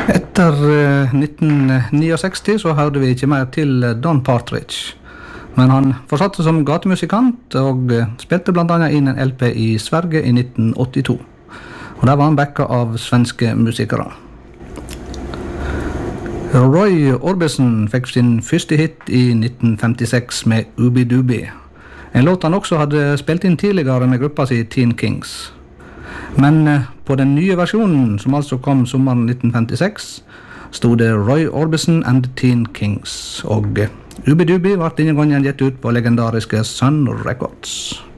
Etter 1969 så hørte vi ikke mer til Don Partridge. Men han fortsatte som gatemusikant og spilte blant annet inn en LP i Sverige i 1982. Og der var han backa av svenske musikere. Roy Orbison fikk sin første hit i 1956 med Ooby Dooby. En låt han også hadde spilt inn tidligere med gruppa si Teen Kings. Men på den nye versjonen, som altså kom sommeren 1956, stod det Roy Orbison and Teen Kings, og Ooby Dooby ble denne gangen gitt ut på legendariske Sun Records.